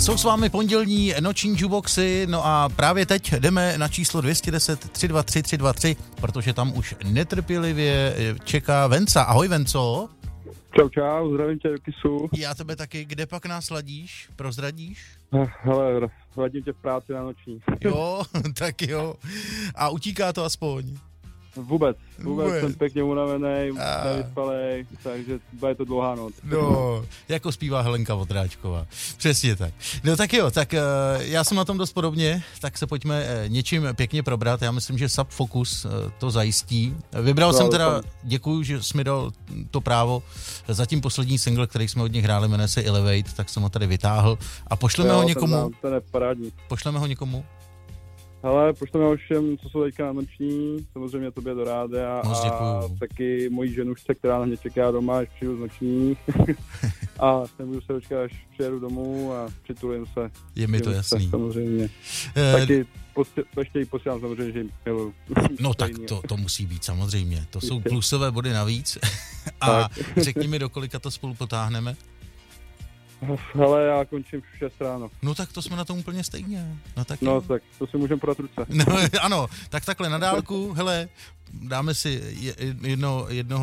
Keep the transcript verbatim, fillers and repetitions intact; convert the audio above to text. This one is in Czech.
Jsou s vámi pondělní noční jukeboxy, no a právě teď jdeme na číslo dvě stě deset tři dva tři tři dva tři, protože tam už netrpělivě čeká Venca. Ahoj Venco. Čau, čau, zdravím tě do Kisu. Já tebe taky, kde pak nás ladíš, prozradíš? Hele, ladím tě v práci na noční. Jo, tak jo. A utíká to aspoň? Vůbec, vůbec, vůbec. Jsem pěkně unavený, a... nevyspalej, takže bude to dlouhá noc. No, jako zpívá Helenka Vondráčková. Přesně tak. No tak jo, tak já jsem na tom dost podobně, tak se pojďme něčím pěkně probrat. Já myslím, že Sub Focus to zajistí. Vybral no, jsem teda, děkuju, že jsi mi dal to právo. Zatím poslední single, který jsme od nich hráli, jmenuje se Elevate, tak jsem ho tady vytáhl. A pošleme jo, ho někomu. Ten, ten je parádní. Pošleme ho někomu. Hele, pošleme ho všem, co jsou teďka na noční, samozřejmě tobě do rádia a taky mojí ženušce, která na mě čeká doma, až přijdu z noční. A nebudu se dočkat, až přijedu domů a přitulím se. Je mi to jasný. Samozřejmě. Eh... Taky posl- ještě jí posílám samozřejmě, že jim miluju. No tak to, to musí být samozřejmě. To jsou plusové body navíc. A řekni mi, do kolika to spolu potáhneme? Hele, já končím v šest ráno. No tak to jsme na tom úplně stejně. No tak, no, tak to si můžeme podat ruce. No ano, tak takhle na dálku, hele, dáme si jedno, jednoho